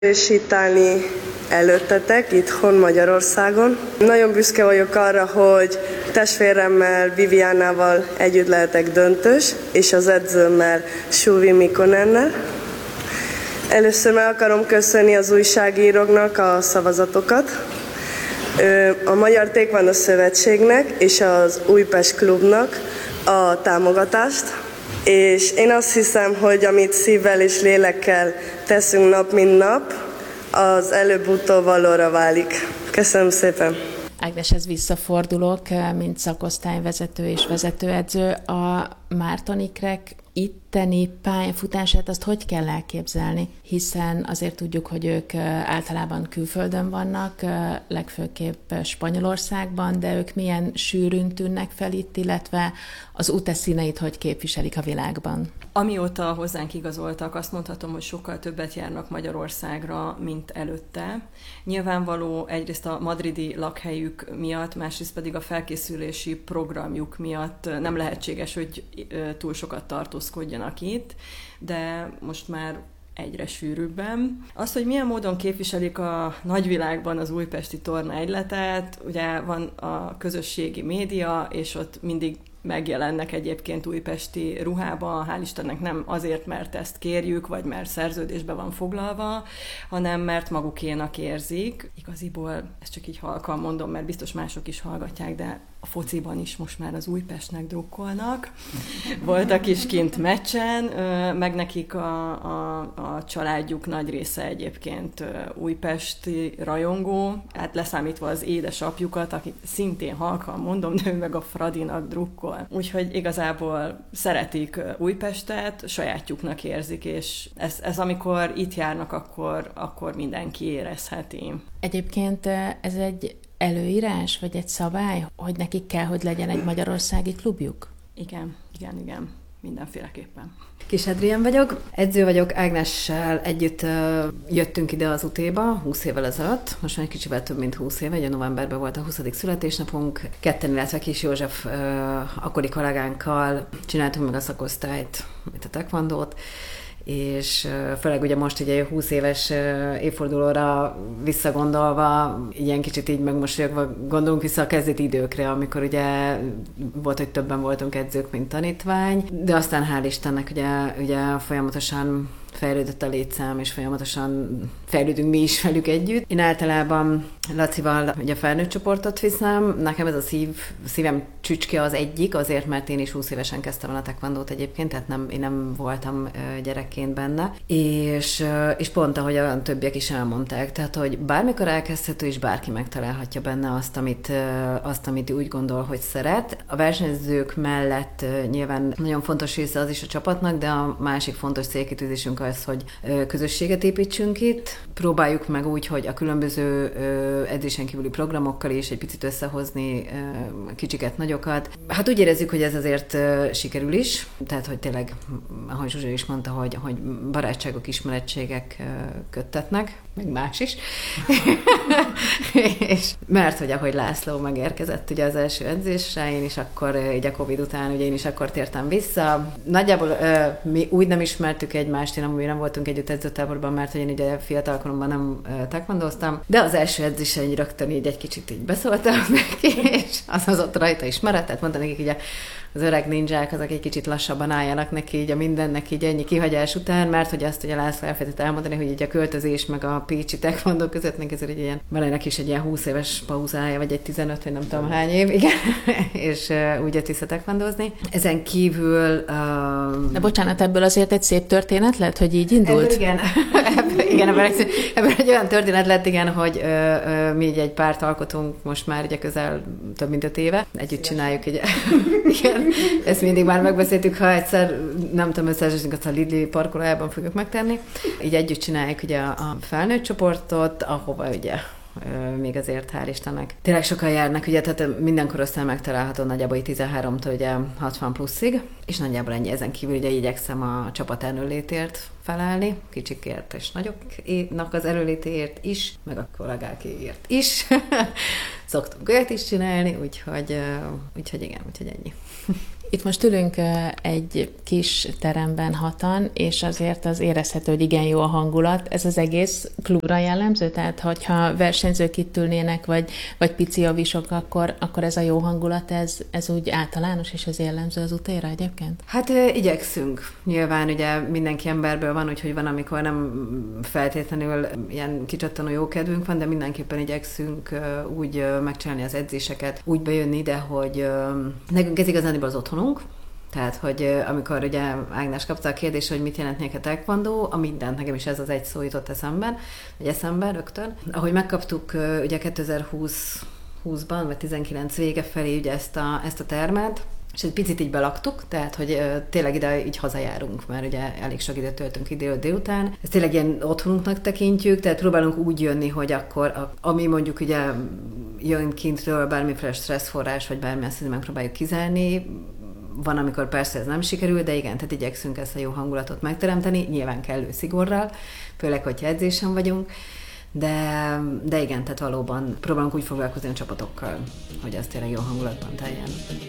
Sétálni előttetek itthon Magyarországon. Nagyon büszke vagyok arra, hogy testvéremmel, Viviánával együtt lehetek döntős, és az edzőmmel, Suvi Mikonennel. Először meg akarom köszönni az újságíróknak a szavazatokat, a Magyar Taekwondo Szövetségnek és az Újpest Klubnak a támogatást. És én azt hiszem, hogy amit szívvel és lélekkel teszünk nap, mint nap, az előbb-utóbb valóra válik. Köszönöm szépen! Ágneshez visszafordulok, mint szakosztályvezető és vezetőedző. A Márton ikrek itteni pályafutását azt hogy kell elképzelni? Hiszen azért tudjuk, hogy ők általában külföldön vannak, legfőképp Spanyolországban, de ők milyen sűrűn tűnnek fel itt, illetve az UTE színeit hogy képviselik a világban? Amióta hozzánk igazoltak, azt mondhatom, hogy sokkal többet járnak Magyarországra, mint előtte. Nyilvánvaló egyrészt a madridi lakhelyük miatt, másrészt pedig a felkészülési programjuk miatt nem lehetséges, hogy túl sokat tartózkodjanak itt, de most már egyre sűrűbben. Az, hogy milyen módon képviselik a nagyvilágban az újpesti torna egyletet, ugye van a közösségi média, és ott mindig megjelennek egyébként újpesti ruhában, hál' Istennek nem azért, mert ezt kérjük, vagy mert szerződésbe van foglalva, hanem mert magukénak érzik. Igaziból ezt csak így halkan mondom, mert biztos mások is hallgatják, de a fociban is most már az Újpestnek drukkolnak. Voltak is kint meccsen, meg nekik a családjuk nagy része egyébként újpesti rajongó, hát leszámítva az édesapjukat, akit szintén halkan mondom, de ő meg a Fradinak drukkol. Úgyhogy igazából szeretik Újpestet, sajátjuknak érzik, és ez amikor itt járnak, akkor mindenki érezheti. Egyébként ez egy előírás, vagy egy szabály, hogy nekik kell, hogy legyen egy magyarországi klubjuk? Igen, mindenféleképpen. Kis Adrián vagyok, edző vagyok, Ágnessel együtt jöttünk ide az UT-ba 20 évvel ezelőtt, most már egy kicsivel több mint 20 éve, ugye novemberben volt a 20. születésnapunk, ketten, illetve Kis József akkori kollégánkkal csináltunk meg a szakosztályt, a taekwondót, és főleg ugye most ugye 20 éves évfordulóra visszagondolva, ilyen kicsit így megmosolyogva gondolunk vissza a kezdeti időkre, amikor ugye volt, hogy többen voltunk edzők, mint tanítvány, de aztán hál' Istennek ugye folyamatosan fejlődött a létszám, és folyamatosan fejlődünk mi is velük együtt. Én általában Lacival ugye a felnőtt csoportot viszem, nekem ez a szívem csücske az egyik, azért, mert én is 20 évesen kezdtem el a taekwondót egyébként, tehát én nem voltam gyerekként benne, és pont ahogy olyan többiek is elmondták, tehát hogy bármikor elkezdhető, és bárki megtalálhatja benne azt, amit úgy gondol, hogy szeret. A versenyzők mellett nyilván nagyon fontos része az is a csapatnak, de a másik fontos célkitűzésünk az, hogy közösséget építsünk itt. Próbáljuk meg úgy, hogy a különböző edzésen kívüli programokkal is egy picit összehozni kicsiket, nagyokat. Hát úgy érezzük, hogy ez azért sikerül is, tehát hogy tényleg, ahogy Zsuzsa is mondta, hogy barátságok, ismerettségek köttetnek, meg más is. És mert hogy ahogy László megérkezett ugye az első edzésre, én is akkor így a Covid után, ugye én is akkor tértem vissza. Nagyjából mi úgy nem ismertük egymást, mi nem voltunk együtt edzőtáborban, mert hogy én ugye fiatalkoromban nem taekwondoztam, de az első edzésen így rögtön így egy kicsit így beszóltam neki, és az ott rajta is maradt, tehát mondta nekik így az öreg ninják, azok egy kicsit lassabban álljanak neki így a mindennek így ennyi kihagyás után, mert hogy azt ugye László elfelejtett elmondani, hogy így a költözés meg a pécsi taekwondo között neki ezért ilyen, van ennek is egy ilyen 20 éves pauzája, vagy egy 15, vagy nem tudom hány év, igen, és úgy jött vissza taekwondozni. Ezen kívül... De bocsánat, ebből azért egy szép történet lett, hogy így indult? Ebből egy olyan történet lett, igen, hogy mi így egy párt alkotunk most már ugye közel több mint 5 éve. Együtt csináljuk, így, igen, ezt mindig már megbeszéltük, ha egyszer nem tudom, összeesünk, azt a Lidli parkolójában fogjuk megtenni. Így együtt csináljuk ugye a felnőtt csoportot, ahova ugye még azért hál' Istennek. Tényleg sokan járnak, ugye, tehát minden korosztály megtalálható nagyjából 13-től ugye 60 pluszig, és nagyjából ennyi. Ezen kívül ugye igyekszem a csapat erőlétért felállni, kicsikért és nagyoknak az erőlétéért is, meg a kollégákéért is. Szoktunk olyat is csinálni, úgyhogy ennyi. Itt most ülünk egy kis teremben hatan, és azért az érezhető, hogy igen jó a hangulat. Ez az egész klubra jellemző? Tehát, hogyha versenyzők itt ülnének, vagy pici avisok, akkor ez a jó hangulat, ez úgy általános, és ez jellemző az útéra egyébként? Hát igyekszünk. Nyilván ugye mindenki emberből van, úgyhogy van, amikor nem feltétlenül ilyen kicsattanó jó kedvünk van, de mindenképpen igyekszünk úgy megcsinálni az edzéseket, úgy bejönni ide, hogy nekünk ez igazániból az otthonunk. Tehát, hogy amikor ugye Ágnes kapta a kérdést, hogy mit jelent neked taekwondo, a mindent, nekem is ez az egy szó jutott eszembe rögtön. Ahogy megkaptuk ugye 2020-ban, vagy 19 vége felé ugye ezt a termet, és egy picit így belaktuk, tehát, hogy tényleg ide így hazajárunk, mert ugye elég sok időt töltünk ide délután. Ezt tényleg ilyen otthonunknak tekintjük, tehát próbálunk úgy jönni, hogy akkor, ami mondjuk ugye jön kintről bármiféle stresszforrás, vagy bármilyen szinten megpróbáljuk kizárni. Van, amikor persze ez nem sikerül, de igen, tehát igyekszünk ezt a jó hangulatot megteremteni, nyilván kellő szigorral, főleg, hogyha edzésen vagyunk, de igen, tehát valóban próbálunk úgy foglalkozni a csapatokkal, hogy ez tényleg jó hangulatban teljen.